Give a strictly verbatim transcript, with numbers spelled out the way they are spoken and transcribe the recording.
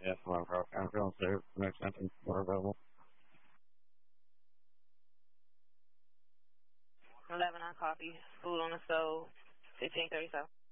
Yes, my bro. I'm feeling safe. Next sentence more available. eleven, I copy. Food on the stove. fifteen thirty-seven.